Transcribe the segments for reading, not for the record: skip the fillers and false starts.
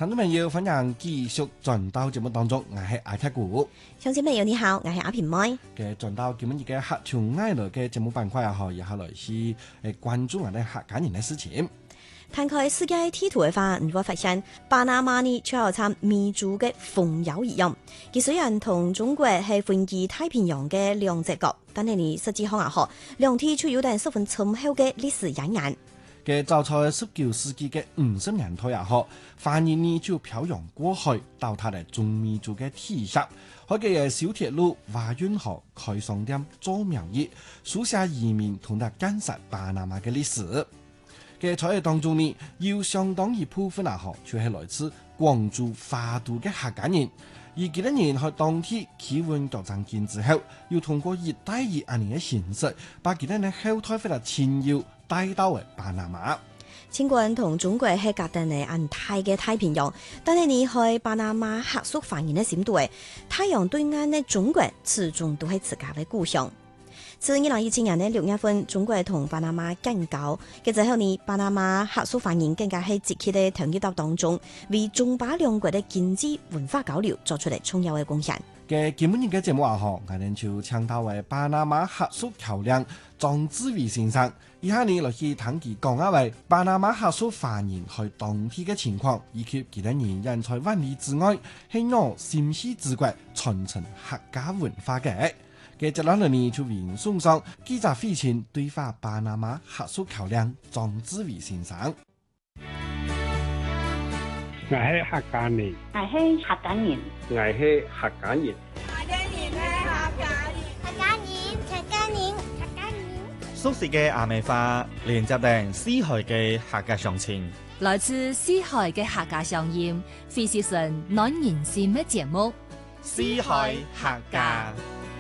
聽眾朋友，歡迎繼續轉到節目當中，我係艾克古。 鄉親朋友你好，我係阿平妹。 嘅轉到今日嘅客場愛樂嘅節目板塊啊，然後來是關注我哋客家人嘅事情。 攤開世界地圖嘅話，你會發現巴拿馬呢就好似民族嘅蜂友一樣。佢雖然同中國係分居太平洋嘅兩隻角，但係你實際上啊，兩地卻有點十分深厚嘅歷史淵源。 嘅早在19世紀嘅50年代也好，繁衍呢就漂洋過海到他哋中民族嘅地下，開嘅小鐵路、華運河、開商店、做貿易，書寫移民同埋建設巴拿馬嘅歷史。嘅在當中呢，有相當一部分啊，就係來自廣州花都嘅客家人。而幾多年喺當地企穩腳站建之後，要通過一帶一路嘅形式，把幾多人後台非常前要帶到嘅巴拿馬。 儘管同中國係隔定嘅安大嘅太平洋，但係你去巴拿馬客屬繁衍嘅深度，太陽對岸嘅中國始終都係自家嘅故鄉。自2017年6月份，中國同巴拿馬建交，嘅之後呢，巴拿馬客屬繁衍更加喺積極嘅團結當中，為中巴兩國嘅經濟文化交流作出嚟重要嘅貢獻。 嘅今日嘅節目啊，我哋就請到為巴拿馬客屬橋樑莊志偉先生，以下呢落去聽佢講一位巴拿馬客屬繁衍去當地嘅情況，以及幾多年人才萬里之外，係攞心繫之國傳承客家文化嘅。嘅接落嚟呢，就為送上記者會前對話巴拿馬客屬橋樑莊志偉先生。 我係客家人， 我係客家人， 我係客家人， 客家人， 熟悉嘅阿美話，連接定四海嘅客家鄉情， 來自四海嘅客家鄉音，非是純暖人心嘅節目。 四海客家。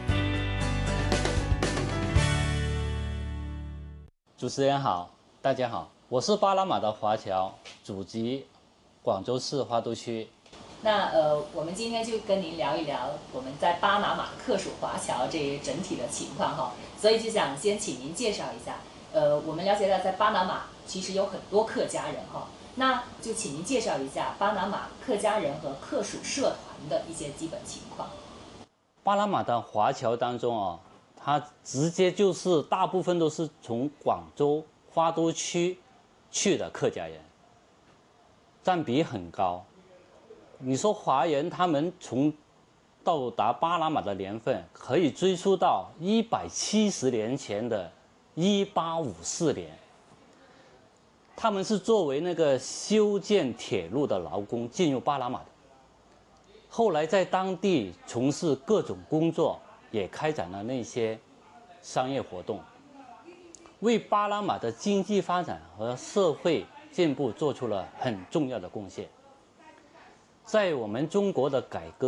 主持人好，大家好，我是巴拿馬的華僑，祖籍廣州市花都區。 那我們今天就跟您聊一聊我們在巴拿馬客屬華僑這整體的情況哈，所以就想先請您介紹一下。我們了解到在巴拿馬其實有很多客家人哈，那就請您介紹一下巴拿馬客家人和客屬社團的一些基本情況。 巴拿馬的華僑當中啊，他直接就是大部分都是從廣州花都區去的客家人，佔比很高。你說華人他們從到達巴拿馬的年份可以追溯到170年前的1854年，他們是作為那個修建鐵路的勞工進入巴拿馬的，後來在當地從事各種工作，也開展了那些商業活動，為巴拿馬的經濟發展和社會進步做出了很重要的貢獻。在我們中國的改革